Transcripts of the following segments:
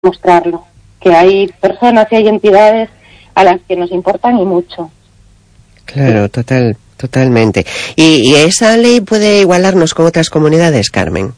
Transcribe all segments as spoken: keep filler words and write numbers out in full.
mostrarlo, que hay personas y hay entidades a las que nos importan y mucho. Claro, total, totalmente. ¿Y, y esa ley puede igualarnos con otras comunidades, Carmen?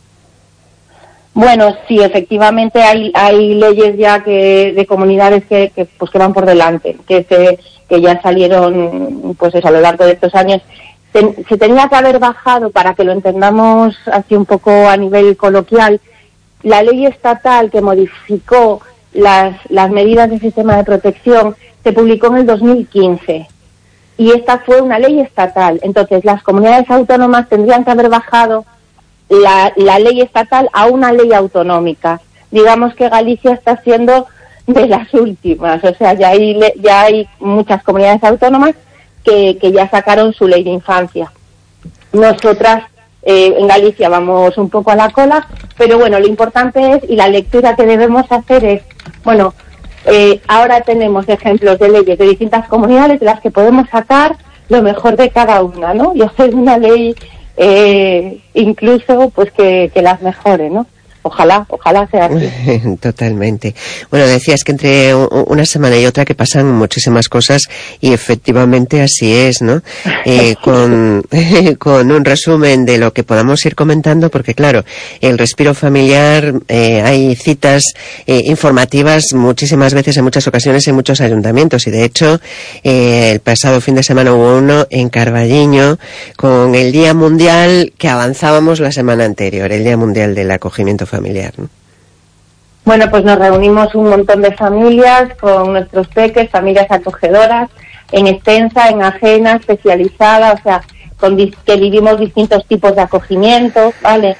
Bueno, sí, efectivamente hay hay leyes ya que de comunidades que, que pues que van por delante, que se que ya salieron pues eso, a lo largo de estos años. Ten, se tenía que haber bajado, para que lo entendamos así un poco a nivel coloquial, la ley estatal que modificó las las medidas del sistema de protección se publicó en el dos mil quince y esta fue una ley estatal. Entonces las comunidades autónomas tendrían que haber bajado La, la ley estatal a una ley autonómica. Digamos que Galicia está siendo de las últimas, o sea, ya hay ya hay muchas comunidades autónomas que, que ya sacaron su ley de infancia. Nosotras eh, en Galicia vamos un poco a la cola, pero bueno, lo importante es, y la lectura que debemos hacer es, bueno, eh, ahora tenemos ejemplos de leyes de distintas comunidades de las que podemos sacar lo mejor de cada una, ¿no? Y hacer una ley Eh, incluso pues que, que las mejore, ¿no? Ojalá, ojalá sea así. Totalmente. Bueno, decías que entre una semana y otra que pasan muchísimas cosas y efectivamente así es, ¿no? Eh, con, con un resumen de lo que podamos ir comentando, porque claro, el respiro familiar, eh, hay citas eh, informativas muchísimas veces, en muchas ocasiones, en muchos ayuntamientos, y de hecho, eh, el pasado fin de semana hubo uno en Carballiño con el Día Mundial que avanzábamos la semana anterior, el Día Mundial del Acogimiento Familiar, ¿no? Bueno, pues nos reunimos un montón de familias con nuestros peques, familias acogedoras, en extensa, en ajena, especializada, o sea, con dis- que vivimos distintos tipos de acogimiento, ¿vale?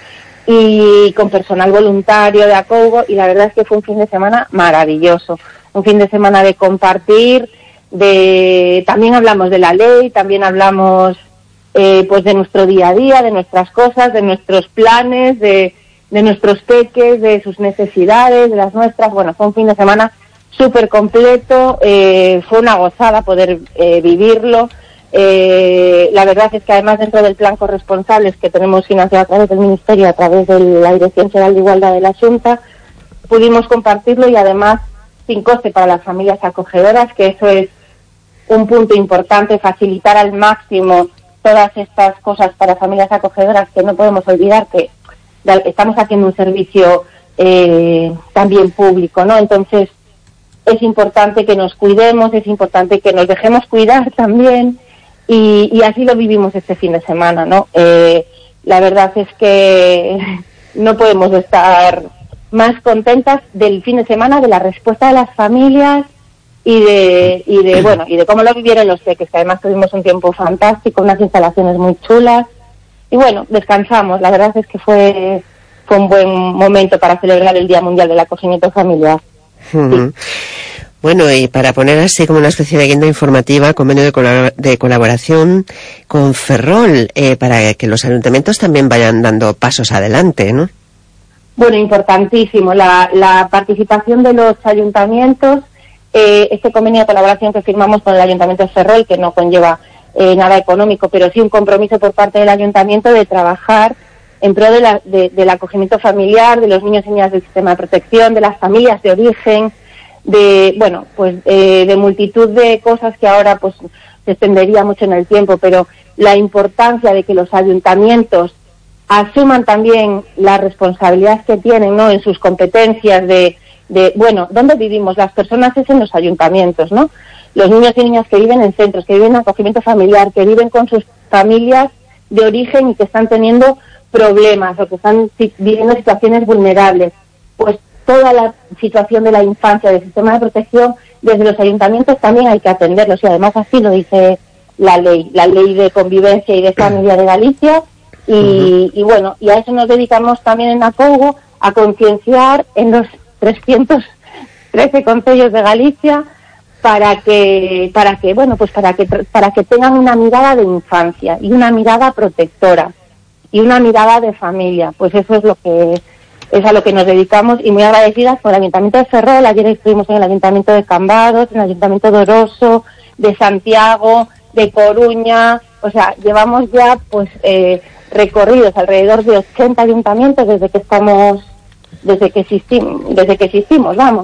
Y con personal voluntario de Acougo, y la verdad es que fue un fin de semana maravilloso, un fin de semana de compartir, de también hablamos de la ley, también hablamos eh, pues de nuestro día a día, de nuestras cosas, de nuestros planes, de de nuestros peques, de sus necesidades, de las nuestras. Bueno, fue un fin de semana súper completo, eh, fue una gozada poder eh, vivirlo. Eh, la verdad es que además dentro del plan corresponsables que tenemos financiado a través del Ministerio, a través de la Dirección General de Igualdad de la Xunta, pudimos compartirlo y además sin coste para las familias acogedoras, que eso es un punto importante, facilitar al máximo todas estas cosas para familias acogedoras, que no podemos olvidar que estamos haciendo un servicio eh, también público, ¿no? Entonces es importante que nos cuidemos, es importante que nos dejemos cuidar también, y, y así lo vivimos este fin de semana, ¿no? Eh, la verdad es que no podemos estar más contentas del fin de semana, de la respuesta de las familias y de y de bueno y de cómo lo vivieron los peques, que además tuvimos un tiempo fantástico, unas instalaciones muy chulas. Y bueno, descansamos. La verdad es que fue fue un buen momento para celebrar el Día Mundial del Acogimiento Familiar. Uh-huh. Sí. Bueno, y para poner así como una especie de guinda informativa, convenio de, colab- de colaboración con Ferrol, eh, para que los ayuntamientos también vayan dando pasos adelante, ¿no? Bueno, importantísimo. La, la participación de los ayuntamientos, eh, este convenio de colaboración que firmamos con el Ayuntamiento de Ferrol, que no conlleva Eh, nada económico, pero sí un compromiso por parte del ayuntamiento de trabajar en pro de la, de, del acogimiento familiar, de los niños y niñas del sistema de protección, de las familias de origen, de, bueno, pues eh, de multitud de cosas que ahora pues se extendería mucho en el tiempo, pero la importancia de que los ayuntamientos asuman también las responsabilidades que tienen, ¿no?, en sus competencias de, de, bueno, ¿dónde vivimos? Las personas es en los ayuntamientos, ¿no? Los niños y niñas que viven en centros, que viven en acogimiento familiar, que viven con sus familias de origen y que están teniendo problemas o que están viviendo situaciones vulnerables. Pues toda la situación de la infancia, del sistema de protección, desde los ayuntamientos también hay que atenderlos, y además así lo dice la ley, la ley de convivencia y de familia de Galicia, y, uh-huh. y bueno, y a eso nos dedicamos también en Acougo, a concienciar en los trescientos trece concellos de Galicia, para que para que bueno pues para que para que tengan una mirada de infancia y una mirada protectora y una mirada de familia. Pues eso es lo que es a lo que nos dedicamos, y muy agradecidas con el Ayuntamiento de Ferrol. Ayer estuvimos en el Ayuntamiento de Cambados, en el Ayuntamiento de Oroso, de Santiago, de Coruña. O sea, llevamos ya pues eh, recorridos alrededor de ochenta ayuntamientos desde que estamos desde que existimos, desde que existimos, vamos.